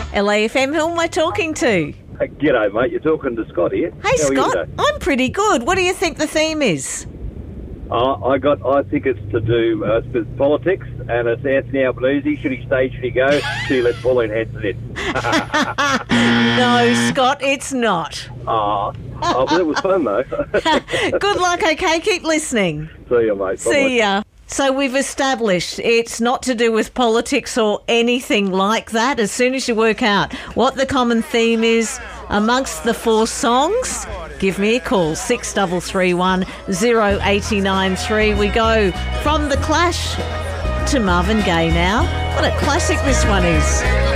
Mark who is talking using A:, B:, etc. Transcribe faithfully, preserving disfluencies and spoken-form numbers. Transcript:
A: L A F M, who am I talking to?
B: Hey, g'day, mate. You're talking to Scott here.
A: Hey,
B: How are you
A: Scott.
B: today?
A: I'm pretty good. What do you think the theme is?
B: Uh, I got. I think it's to do uh, with politics, and it's Anthony Albanese. Should he stay? Should he go? See, let's Pauline Hanson in.
A: No, Scott, it's not.
B: Ah, oh, but it was fun though.
A: Good luck, okay? Keep listening.
B: See you, mate. Bye-bye.
A: See ya. So we've established it's not to do with politics or anything like that. As soon as you work out what the common theme is amongst the four songs, give me a call, six three three one, zero eight nine three. We go from The Clash to Marvin Gaye now. What a classic this one is.